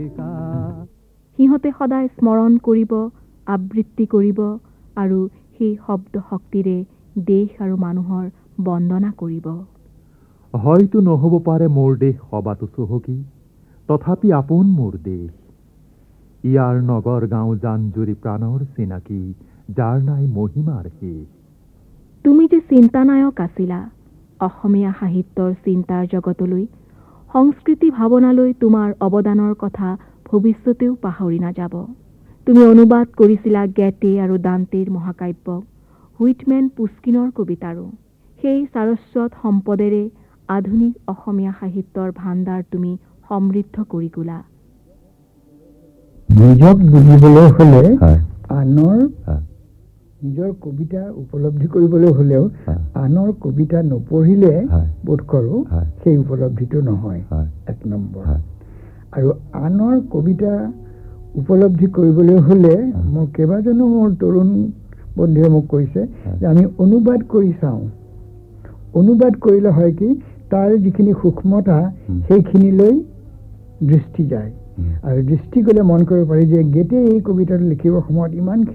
সিহঁতে সদায় স্মৰণ কৰিব, আবৃত্তি কৰিব আৰু সেই শব্দ শক্তিৰে দেশ আৰু মানুহৰ বন্দনা কৰিব। হয়তো নহ'ব পাৰে মোৰ দেশ সবাতো চহকী, তথাপি আপোন মোৰ দেশ। ইয়াৰ নগৰ গাঁও জান-জুৰি প্ৰাণৰ চিনাকি, যাৰ নাই মহিমাৰ শেষ। তুমি যে চিন্তানায়ক আছিলা অসমীয়া সাহিত্যৰ চিন্তাৰ জগতলৈ, সংস্কৃতি ভাৱনালৈ তোমাৰ অৱদানৰ কথা ভৱিষ্যতেও পাহৰি নাযাব। তুমি অনুবাদ কৰিছিলা গেটে আৰু দান্তেৰ মহাকাব্য, হুইটমেন পুস্কিনৰ কবিতাৰো। সেই সাৰস্বত সম্পদেৰে আধুনিক অসমীয়া সাহিত্যৰ ভাণ্ডাৰ তুমি সমৃদ্ধ কৰি তোলা। নিজক বুজিবলৈ হলে আনৰ নিজৰ কবিতা উপলব্ধি কৰিবলৈ হলেও আনৰ কবিতা নপঢ়িলে বোধ কৰো সেই উপলব্ধিটো নহয়। এক নম্বৰ। আৰু আনৰ কবিতা উপলব্ধি কৰিবলৈ হলে মোৰ কেইবাজনো মোৰ তৰুণ বন্ধুৱে মোক কৈছে যে আমি অনুবাদ কৰি চাওঁ। অনুবাদ কৰিলে হয় কি তাৰ যিখিনি সূক্ষ্মতা সেইখিনিলৈ দৃষ্টি যায়। আৰু দৃষ্টি গলে মন কৰিব পাৰি যে গেটে এই কবিতাটো লিখিবৰ সময়ত ইমান